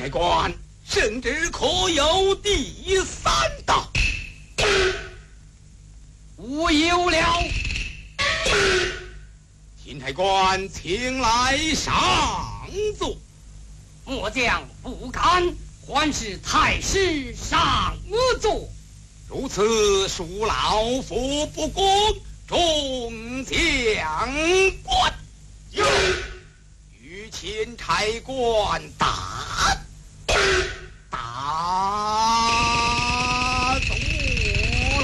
太官甚至可有第三道？ 我有了。 秦太官，请来上座。 末将不敢，还是太师上座。 如此，恕老夫不公，众将官。与钦差官打